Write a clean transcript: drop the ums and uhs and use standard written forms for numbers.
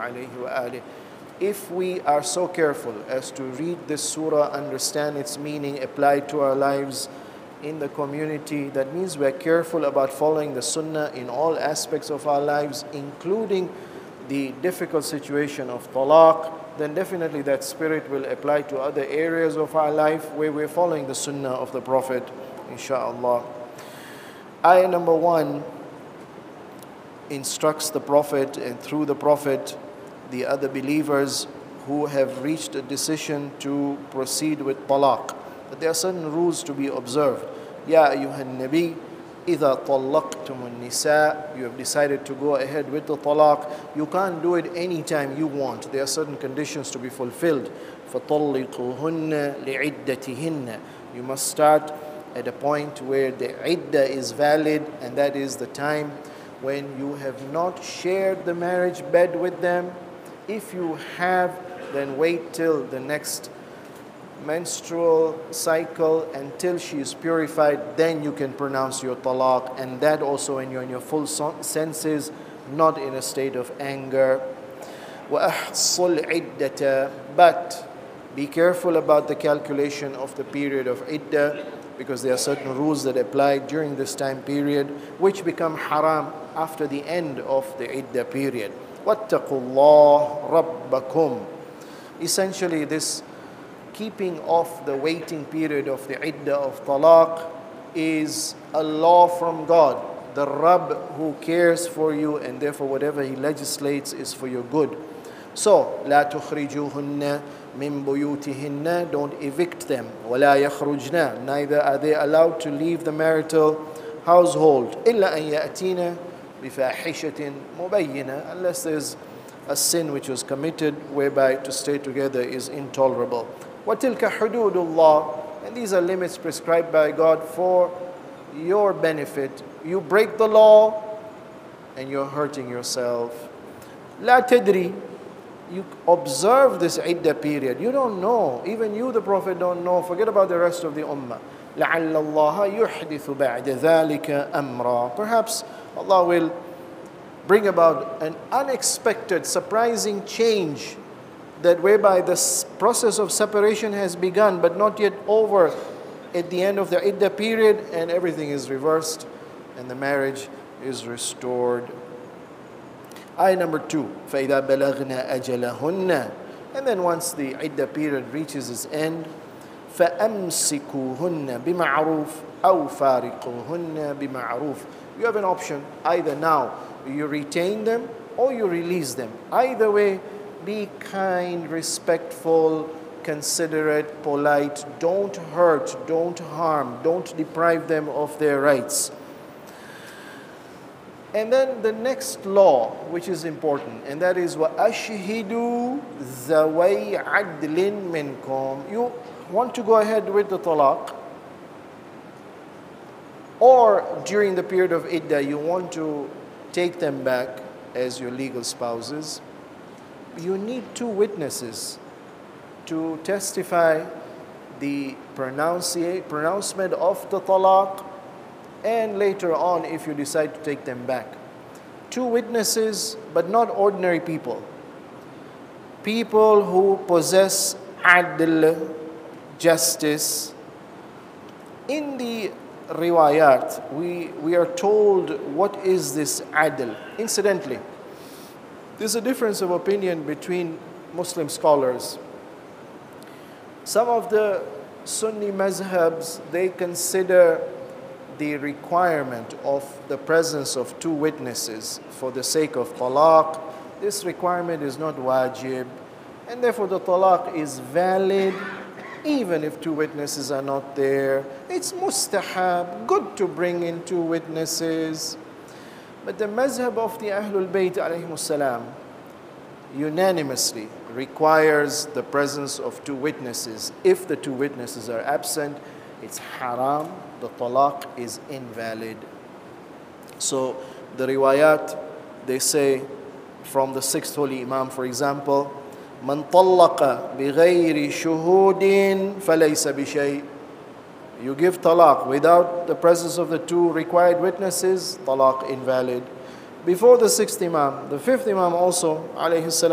alayhi wa alihi. If we are so careful as to read this surah, understand its meaning, apply it to our lives in the community, that means we are careful about following the sunnah in all aspects of our lives, including the difficult situation of talaq, then definitely that spirit will apply to other areas of our life where we're following the sunnah of the Prophet, inshaAllah. Ayah number 1 instructs the Prophet, and through the Prophet, the other believers who have reached a decision to proceed with talaq, that there are certain rules to be observed. Ya ayyuhan nabi, إِذَا طَلَّقْتُمُ النِّسَاءِ, you have decided to go ahead with the talaq. You can't do it anytime you want. There are certain conditions to be fulfilled. فَطَلِّقُوهُنَّ لِعِدَّتِهِنَّ, you must start at a point where the iddah is valid, and that is the time when you have not shared the marriage bed with them. If you have, then wait till the next menstrual cycle until she is purified, then you can pronounce your talaq, and that also when you're in your full senses, not in a state of anger. وَأَحْصُ الْعِدَّةَ, but be careful about the calculation of the period of iddah, because there are certain rules that apply during this time period which become haram after the end of the iddah period. وَاتَّقُوا اللَّهَ رَبَّكُمْ. Essentially, this keeping off the waiting period of the iddah of talaq is a law from God, the Rabb who cares for you, and therefore whatever He legislates is for your good. So, لا تخرجوهن من بيوتهن, don't evict them. ولا يخرجن, neither are they allowed to leave the marital household. إلا أن يأتين بفاحشة مبينة, unless there's a sin which was committed whereby to stay together is intolerable. وَتِلْكَ حُدُودُ اللَّهِ, and these are limits prescribed by God for your benefit. You break the law and you're hurting yourself. لَا تَدْرِي, you observe this iddah period. You don't know. Even you, the Prophet, don't know. Forget about the rest of the ummah. لَعَلَّ اللَّهَ يُحْدِثُ بَعْدَ ذَلِكَ أَمْرًا, perhaps Allah will bring about an unexpected, surprising change, that whereby this process of separation has begun but not yet over at the end of the iddah period, and everything is reversed and the marriage is restored. Ayah number 2, فَإِذَا بَلَغْنَا أَجَلَهُنَّ, and then once the iddah period reaches its end, فَأَمْسِكُوهُنَّ بِمَعْرُوفٍ أَوْ فَارِقُوهُنَّ بِمَعْرُوفٍ. You have an option, either now you retain them or you release them. Either way, be kind, respectful, considerate, polite. Don't hurt, don't harm, don't deprive them of their rights. And then the next law, which is important, and that is وَأَشْهِدُوا ذَوَيْ عَدْلٍ مِنْكُمْ. You want to go ahead with the talaq, or during the period of iddah you want to take them back as your legal spouses, you need 2 witnesses to testify the pronouncement of the talaq, and later on if you decide to take them back. 2 witnesses, but not ordinary people. People who possess adl, justice. In the riwayat, we are told what is this adl. Incidentally, there's a difference of opinion between Muslim scholars. Some of the Sunni mazhabs, they consider the requirement of the presence of 2 witnesses for the sake of talaq. This requirement is not wajib, and therefore the talaq is valid even if 2 witnesses are not there. It's mustahab, good to bring in 2 witnesses. But the mazhab of the Ahlul Bayt alayhimus salam unanimously requires the presence of 2 witnesses. If the 2 witnesses are absent, it's haram, the talaq is invalid. So the riwayat, they say from the 6th holy Imam, for example, مَنْ طَلَّقَ بِغَيْرِ شُهُودٍ فَلَيْسَ بِشَيْءٍ. You give talaq without the presence of the 2 required witnesses, talaq invalid. Before the 6th Imam, the 5th Imam also, alayhi salam,